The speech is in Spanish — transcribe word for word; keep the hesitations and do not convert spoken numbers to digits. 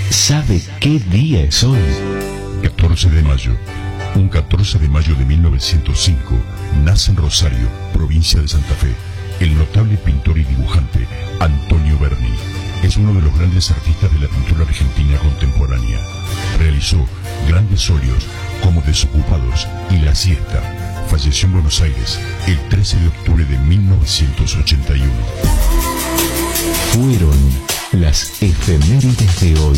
sabe qué día es hoy. catorce de mayo. Un catorce de mayo de mil novecientos cinco nace en Rosario, provincia de Santa Fe, el notable pintor y dibujante Antonio Berni. Es uno de los grandes artistas de la pintura argentina contemporánea. Realizó grandes óleos como Desocupados y La Siesta. Falleció en Buenos Aires el trece de octubre de mil novecientos ochenta y uno. Fueron las efemérides de hoy.